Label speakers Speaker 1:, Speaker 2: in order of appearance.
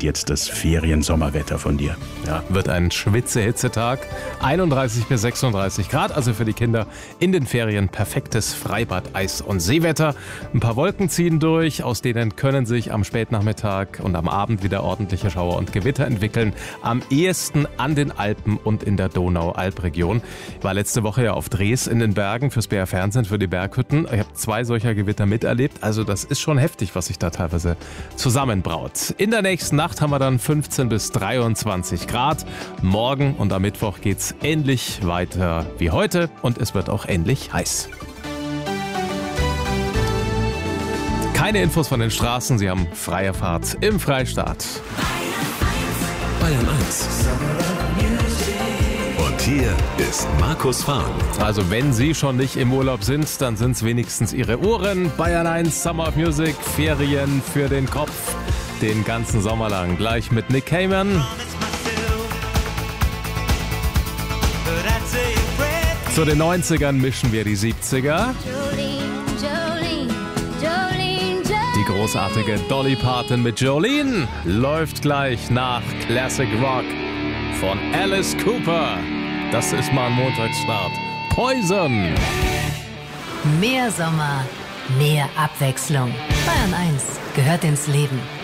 Speaker 1: jetzt das Ferien-Sommerwetter von dir.
Speaker 2: Ja, wird ein Schwitze-Hitzetag. 31 bis 36 Grad, also für die Kinder in den Ferien perfektes Freibad, Eis- und Seewetter. Ein paar Wolken ziehen durch, aus denen können sich am Spätnachmittag und am Abend wieder ordentliche Schauer und Gewitter entwickeln. Am ehesten an den Alpen und in der Donau-Alp-Region. Ich war letzte Woche ja auf Dres in den Bergen fürs BR Fernsehen, für die Berghütten. Ich habe 2 solcher Gewitter miterlebt. Also das ist schon heftig, was sich da teilweise zusammenbraut. In der nächsten Nacht haben wir dann 15 bis 23 Grad. Morgen und am Mittwoch geht's ähnlich weiter wie heute und es wird auch ähnlich heiß. Keine Infos von den Straßen, Sie haben freie Fahrt im Freistaat.
Speaker 3: Bayern 1. Und hier ist Markus Fahren.
Speaker 2: Also wenn Sie schon nicht im Urlaub sind, dann sind es wenigstens Ihre Ohren. Bayern 1 Summer of Music, Ferien für den Kopf. Den ganzen Sommer lang. Gleich mit Nick Cayman. Zu den 90ern mischen wir die 70er. Die großartige Dolly Parton mit Jolene läuft gleich nach Classic Rock von Alice Cooper. Das ist mal ein Montagsstart. Poison.
Speaker 4: Mehr Sommer, mehr Abwechslung. Bayern 1 gehört ins Leben.